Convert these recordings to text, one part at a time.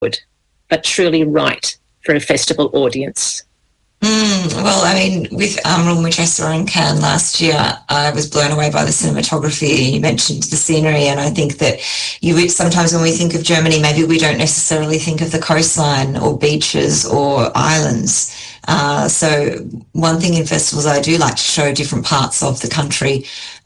good, but truly right for a festival audience? Well, I mean, with Room, which I saw in Cannes last year, I was blown away by the cinematography. You mentioned the scenery, and I think that sometimes when we think of Germany, maybe we don't necessarily think of the coastline or beaches or islands. So one thing in festivals, I do like to show different parts of the country.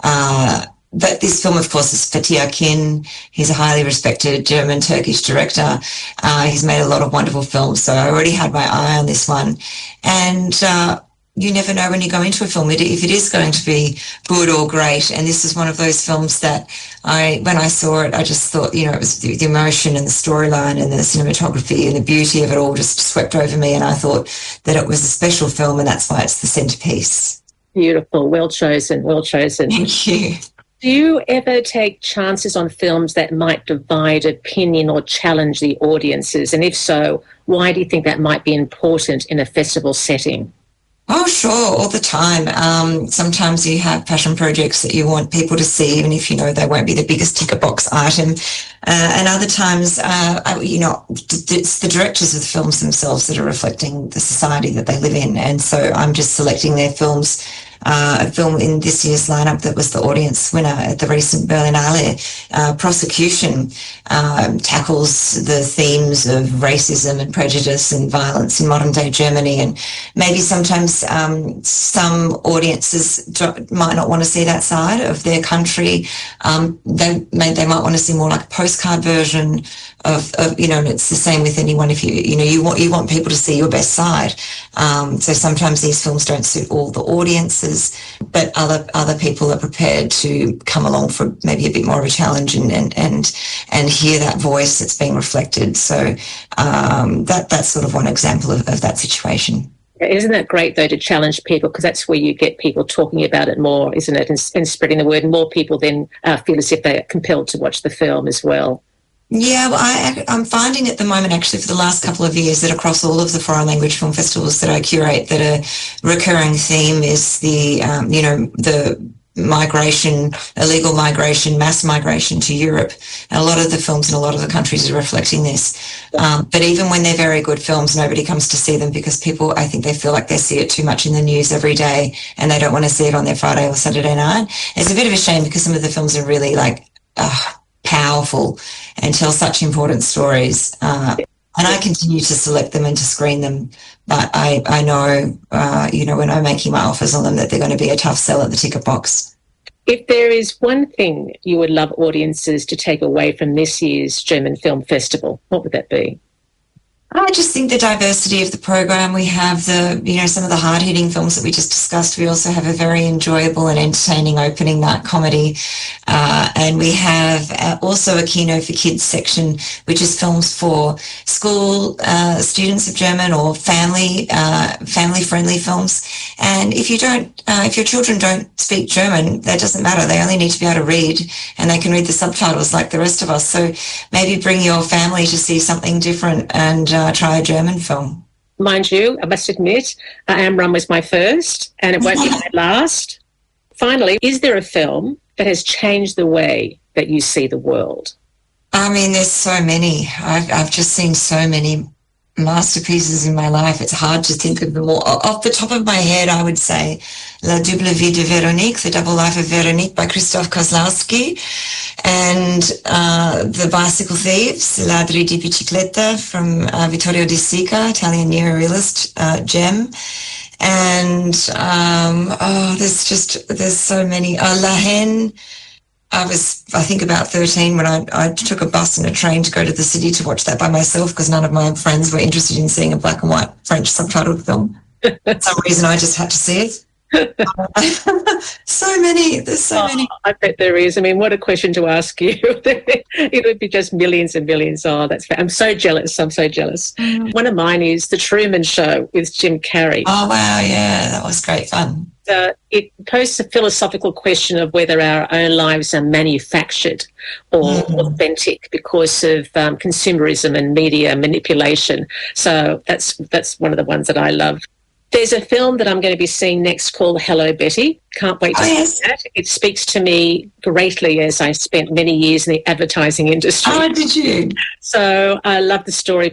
But this film, of course, is Fatih Akin. He's a highly respected German-Turkish director. He's made a lot of wonderful films, so I already had my eye on this one. And you never know when you go into a film if it is going to be good or great. And this is one of those films that when I saw it, I just thought, it was the emotion and the storyline and the cinematography and the beauty of it all just swept over me. And I thought that it was a special film, and that's why it's the centerpiece. Beautiful. Well chosen. Well chosen. Thank you. Do you ever take chances on films that might divide opinion or challenge the audiences? And if so, why do you think that might be important in a festival setting? Oh, sure, all the time. Sometimes you have passion projects that you want people to see, even if you know they won't be the biggest ticket box item. And other times, it's the directors of the films themselves that are reflecting the society that they live in. And so I'm just selecting their films. A film in this year's lineup that was the audience winner at the recent Berlinale, Prosecution, tackles the themes of racism and prejudice and violence in modern day Germany. And maybe sometimes some audiences might not want to see that side of their country. They might want to see more like a postcard version of and it's the same with anyone. If you want people to see your best side. So sometimes these films don't suit all the audiences, but other people are prepared to come along for maybe a bit more of a challenge and hear that voice that's being reflected. So that's sort of one example of that situation. Isn't that great, though, to challenge people, because that's where you get people talking about it more, isn't it, and spreading the word, and more people then feel as if they're compelled to watch the film as well. Yeah, well, I'm finding at the moment, actually, for the last couple of years, that across all of the foreign language film festivals that I curate, that a recurring theme is the migration, illegal migration, mass migration to Europe. And a lot of the films in a lot of the countries are reflecting this. But even when they're very good films, nobody comes to see them because people, I think they feel like they see it too much in the news every day and they don't want to see it on their Friday or Saturday night. It's a bit of a shame because some of the films are really powerful and tell such important stories. And I continue to select them and to screen them. But I know, when I'm making my offers on them, that they're going to be a tough sell at the ticket box. If there is one thing you would love audiences to take away from this year's German Film Festival, what would that be? I just think the diversity of the program. We have some of the hard-hitting films that we just discussed. We also have a very enjoyable and entertaining opening night comedy. And we have also a Kino for Kids section, which is films for school students of German or family-friendly films. And if your children don't speak German, that doesn't matter. They only need to be able to read, and they can read the subtitles like the rest of us. So maybe bring your family to see something different and try a German film. Mind you, I must admit, Amram was my first, and it won't be my last. Finally, is there a film that has changed the way that you see the world? I mean, there's so many. I've just seen so many masterpieces in my life. It's hard to think of them all. Off the top of my head, I would say La Double Vie de Véronique, The Double Life of Veronique by Krzysztof Kozlowski, and The Bicycle Thieves, Ladri di Bicicletta from Vittorio De Sica, Italian neorealist gem. And there's so many. La Haine. I was, I think, about 13 when I took a bus and a train to go to the city to watch that by myself because none of my friends were interested in seeing a black and white French subtitled film. For some reason, I just had to see it. So many. There's so many. I bet there is. I mean, what a question to ask you. It would be just millions and millions. Oh, I'm so jealous. I'm so jealous. One of mine is The Truman Show with Jim Carrey. Oh, wow. Yeah, that was great fun. It poses a philosophical question of whether our own lives are manufactured or authentic because of consumerism and media manipulation. So that's one of the ones that I love. There's a film that I'm going to be seeing next called Hello, Betty. Can't wait to see that. It speaks to me greatly as I spent many years in the advertising industry. Oh, did you? So I love the story